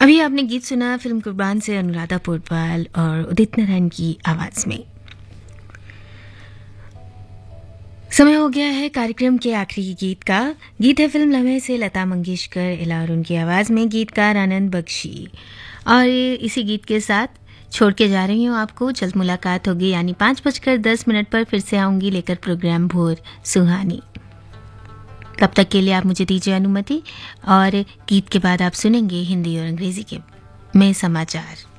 अभी आपने गीत सुना फिल्म कुर्बान से अनुराधा पोडवाल और उदित नारायण की आवाज में। समय हो गया है कार्यक्रम के आखिरी गीत का। गीत है फिल्म लम्हे से लता मंगेशकर, एला और उनकी आवाज में गीतकार आनंद बख्शी। और इसी गीत के साथ छोड़ के जा रही हूँ आपको। जल्द मुलाकात होगी, यानी 5:10 पर फिर से आऊंगी लेकर प्रोग्राम भोर सुहानी। तब तक के लिए आप मुझे दीजिए अनुमति, और गीत के बाद आप सुनेंगे हिंदी और अंग्रेजी के में समाचार।